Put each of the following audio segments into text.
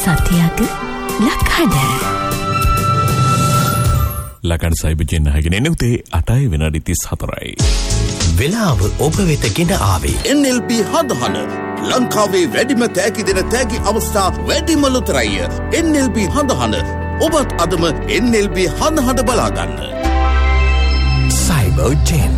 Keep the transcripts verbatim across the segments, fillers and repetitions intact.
සතියක ලකඩ ලකඩ cyber ජෙන් නහගෙන එන්නේ උදේ අටයි විනාඩි තිස් හතරයි. වෙලාව ඔබ වෙත ගෙන ආවේ එන් එල් බී හඳහන ලංකාවේ වැඩිම තෑගි දෙන තෑගි අවස්ථා වැඩිම ලොතරැය. එන් එල් බී හඳහන ඔබත් අදම එන් එල් බී හඳහන බලා ගන්න. සයිබර් ජෙන්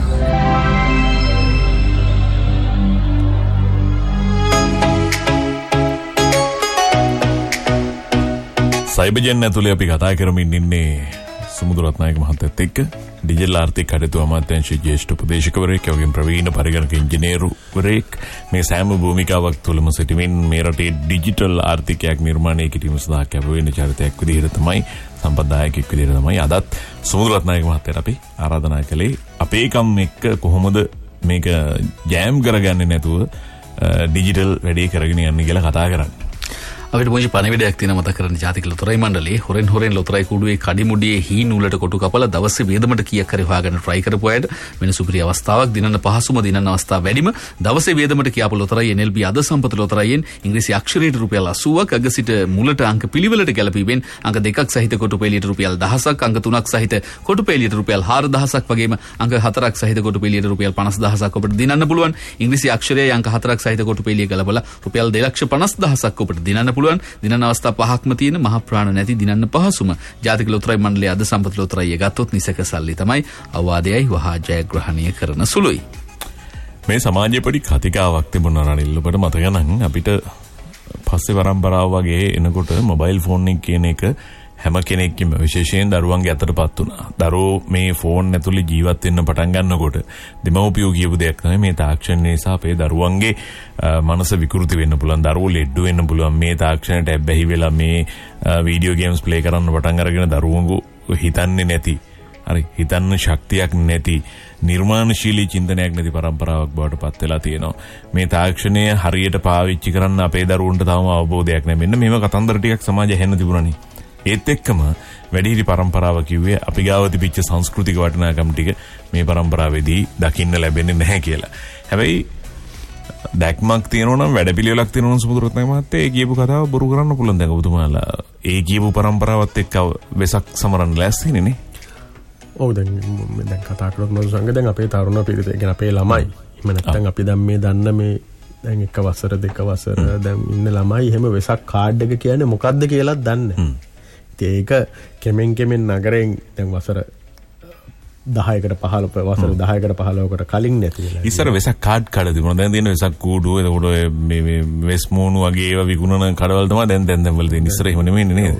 සයිබර් ජෙන් ඇතුලේ අපි කතා කරමින් ඉන්නේ සුමුදු රත්නායක මහත්තයත් එක්ක ඩිජිටල් ආර්ථික කටයුතු අමාත්‍යාංශයේ ජ්‍යෙෂ්ඨ උපදේශකවරයෙක් වගේම ප්‍රවීණ පරිගණක ඉංජිනේරුවරයෙක් මේ සෑම භූමිකාවක් තුළම සිටමින් මේ රටේ ඩිජිටල් ආර්ථිකයක් නිර්මාණය කිරීම සඳහා කැප වෙන චරිතයක් විදිහට තමයි සම්පදායකෙක් විදිහට තමයි අදත් සුමුදු රත්නායක මහත්තයාට අපි ආරාධනා කළේ අපේ කම් එක්ක කොහොමද මේක ජෑම් කරගන්නේ නැතුව ඩිජිටල් වැඩේ කරගෙන යන්නේ කියලා කතා කරන්නේ. අපිට මොකද පණිවිඩයක් තියෙන මතක කරන්නේ ජාතික ලොතරැයි මණ්ඩලයේ හොරෙන් හොරෙන් ලොතරැයි කුඩුවේ කඩිමුඩියේ හීන උලට කොටු කපලා දවසේ වේදමට කීයක් හරි හොයාගන්න try කරපු අයට වෙන සුපිරි අවස්ථාවක් දිනන්න පහසුම දිනන්න අවස්ථාව වැඩිම දවසේ වේදමට කියාපු ලොතරැයි එන් එල් බී අද සම්පත ලොතරැයියෙන් ඉංග්‍රීසි අක්ෂරයට රුපියල් අසූවක් අග සිට මුලට අංක පිළිවෙලට ගැලපීමෙන් අංක දෙකක් සහිත කොටුපෙළියට රුපියල් දහසක් අංක තුනක් සහිත කොටුපෙළියට රුපියල් හාරදහසක් වගේම අංක හතරක් සහිත කොටුපෙළියට රුපියල් පනස් දහසක් ඔබට දිනන්න පුළුවන්. ඉංග්‍රීසි අක්ෂරයේ අංක හතරක් සහිත කොටුපෙළිය ගලපලා රුපියල් දෙලක්ෂ පනස් දහසක් ඔබට දිනන්න පුළුවන්. දිනන අවස්ථා පහක්ම තියෙන මහ ප්‍රාණ නැති දිනන්න පහසුම ජාතික ලොතරැයි මණ්ඩලයේ අද සම්පත ලොතරැයිය ගත්තොත් නිසක සල්ලි තමයි අවවාදයයි වහා ජයග්‍රහණය කරන සුළුයි. මේ සමාජයේ පොඩි කතිකාවක් තිබුණා රනිල් ඔබට මතක නම් අපිට පස්සේ පරම්පරාව වගේ එනකොට මොබයිල් ෆෝන් එක කියන එක හැම කෙනෙක්ගේම විශේෂයෙන් දරුවන්ගේ අතටපත් වුණා. දරුවෝ මේ ෆෝන් ඇතුලේ ජීවත් වෙන්න පටන් ගන්නකොට දෙමව්පියෝ කියපු දෙයක් තමයි මේ තාක්ෂණය නිසා අපේ දරුවන්ගේ මනස විකෘති වෙන්න පුළුවන්. දරුවෝ ලෙඩ වෙන්න පුළුවන්. මේ තාක්ෂණයට ඇබ්බැහි වෙලා මේ වීඩියෝ ගේම්ස් ප්ලේ කරන්න පටන් අරගෙන දරුවෝ හිතන්නේ නැති, හරි හිතන්න ශක්තියක් නැති, නිර්මාණශීලී චින්තනයක් නැති පරම්පරාවක් බවට පත් වෙලා තියෙනවා. මේ තාක්ෂණය හරියට පාවිච්චි කරන්න අපේ දරුවන්ට තාම අවබෝධයක් නැහැ. මෙන්න මේව කතන්දර ටිකක් සමාජයේ හෙන්න තිබුණානේ. ඒත් එක්කම වැඩිහිටි පරම්පරාව කිව්වේ අපි ගාව තිබිච්ච සංස්කෘතික වටිනාකම් ටික මේ පරම්පරාවේදී දකින්න ලැබෙන්නේ නැහැ කියලා. හැබැයි දැක්මක් තියෙනවා නම් වැඩපිළිවෙලක් තියෙනවා නම් සුමුදු රත්නායක මහත්තයා ඒ කියපු කතාව බොරු කරන්න පුළුවන්. දැන් ඔබතුමාලා ඒ කියපු පරම්පරාවත් එක්ක වෙසක් සමරන්න ලෑස්තිනේ නේ. ඔව් දැන් දැන් කතා කරොත් මම සංග දැන් අපේ තරුණ පිරිස කියන්නේ අපේ ළමයි. එහෙම නැත්නම් අපි දැන් මේ දන්න මේ දැන් එක වසර දෙක වසර දැන් ඉන්න ළමයි එහෙම වෙසක් කාඩ් එක කියන්නේ මොකද්ද කියලාත් දන්නේ නැහැ. ඒක කෙමෙන් කෙමෙන් නගරෙන් දැන් වසර දහයකට පහළොව වසර දහයකට පහළොවකට කලින් නැති වෙලා. ඉස්සර වෙසක් කාඩ් කඩ තිබුණා. දැන් තියෙන වෙසක් කූඩුව එතකොට මේ මේ වෙස් මෝනු වගේ ඒවා විකුණන කඩවල තමයි දැන් දැන් දැන් වල තියෙන. ඉස්සර එහෙම නෙමෙයි නේද?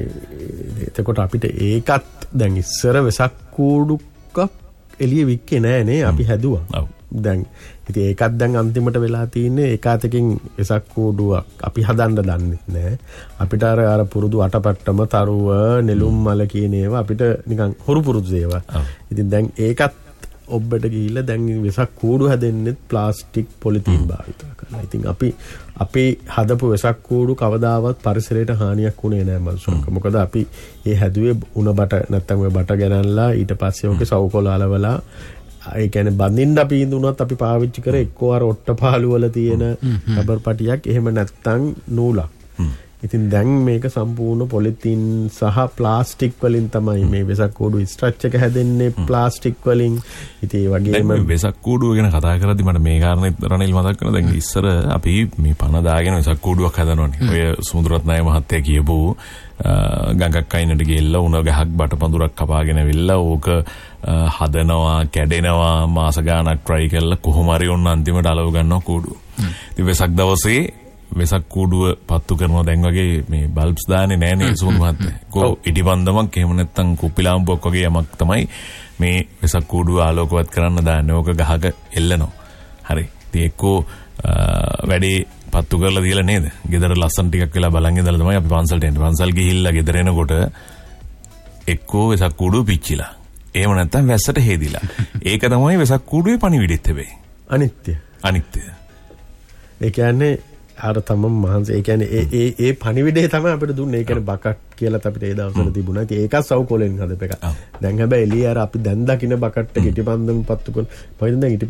එතකොට අපිට ඒකත් දැන් ඉස්සර වෙසක් කූඩුක එළිය වික්කේ නෑ නේ. අපි හැදුවා. ඔව්. දැන් ඉතින් ඒකත් දැන් අන්තිමට වෙලා තියෙන්නේ ඒකාතකින් වෙසක් කූඩුවක් අපි හදන්න දන්නේ නැහැ. අපිට අර අර පුරුදු අටපට්ටම තරුව නෙළුම් මල කියන ඒවා අපිට නිකන් හොරු පුරුදු ඒවා. ඉතින් දැන් ඒකත් ඔබට ගිහිල්ලා දැන් වෙසක් කූඩු හැදෙන්නේ ප්ලාස්ටික් පොලිතීන් භාවිත කරලා. ඉතින් අපි අපි හදපු වෙසක් කූඩු කවදාවත් පරිසරයට හානියක් වුණේ නැහැ මල්සොන්ක. මොකද අපි ඒ හැදුවේ උණ බට නැත්තම් ඔය බට ගණන්ලා ඊට පස්සේ ඔකේ සවුකොළ අලවලා ඒ කියන්නේ බඳින්න අපි ඉඳුනත් අපි පාවිච්චි කරේ එක්කෝ අර ඔට්ටපාලු වල තියෙන රබර් පටියක් එහෙම නැත්තම් නූලක්. ඉතින් දැන් මේක සම්පූර්ණ පොලිතීන් සහ ප්ලාස්ටික් වලින් තමයි මේ වෙසක් කූඩු ස්ට්‍රච් එක හැදෙන්නේ ප්ලාස්ටික් වලින්. ඉතින් ඒ වගේම වෙසක් කූඩුව ගැන කතා කරද්දි මට මේ කාරණේ රනිල් මතක් කරනවා. දැන් ඉස්සර අපි මේ පණ දාගෙන වෙසක් කූඩුවක් හදනවනේ. ඔය සුමුදු රත්නායක මහත්තයා කියපු ගඟක් අයිනට ගිහිල්ලා උණ ගහක් බටපඳුරක් කපාගෙන ඇවිල්ලා ඕක හදනවා කැඩෙනවා මාස ගාණක් try කරලා කොහොම හරි ඔන්න අන්තිමට අලව ගන්නවා කූඩුව. ඉතින් වෙසක් දවසේ වෙසක් කූඩුව පත්තු කරනවා. දැන් වගේ මේ බල්බ්ස් දාන්නේ නෑනේ සුමුදු මහත්තයා. කො ඉටිපන්දමක් එහෙම නැත්නම් කුප්පි ලාම්පුවක් වගේ යමක් තමයි මේ වෙසක් කූඩුව ආලෝකවත් කරන්න දාන්නේ. ඕක ගහක එල්ලනවා. හරි. ඉතින් එක්කෝ වැඩේ පත්තු කරලා දීලා නේද? ගෙදර ලස්සන ටිකක් වෙලා බලන් ඉඳලා තමයි අපි පන්සලට එන්නේ. පන්සල් ගිහිල්ලා ගෙදර එනකොට එක්කෝ වෙසක් කූඩුව පිච්චිලා. එහෙම නැත්නම් වැස්සට හේදිලා. ඒක තමයි වෙසක් කූඩුවේ පණිවිඩෙත් හැබැයි. අනිත්‍ය. අනිත්‍ය. ඒ කියන්නේ අර තමම මහන්සි. ඒ කියන්නේ ඒ ඒ ඒ පණිවිඩය තමයි අපිට දුන්නේ. ඒ කියන්නේ බකක් කියලා අපිට ඒ දවස්වල තිබුණා. ඉතින් ඒකත් සව් කොලෙන් හදපු එක. දැන් හැබැයි එළිය අර අපි දැන් දකින්න බකට් එක ඉටිපන්දම් පත්තු කරන. මොකද දැන්